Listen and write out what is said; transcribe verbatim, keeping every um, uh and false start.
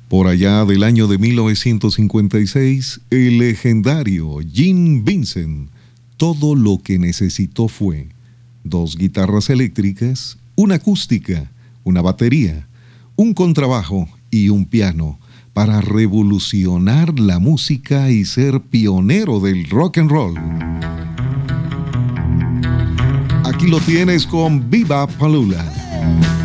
Por allá del año de mil novecientos cincuenta y seis, el legendario Gene Vincent, todo lo que necesitó fue dos guitarras eléctricas, una acústica, una batería, un contrabajo y un piano para revolucionar la música y ser pionero del rock and roll. Aquí lo tienes con Viva Palula.